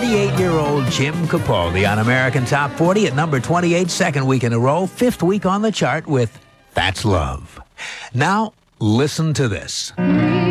38-year-old Jim Capaldi on American Top 40 at number 28, second week in a row, fifth week on the chart with That's Love. Now, listen to this.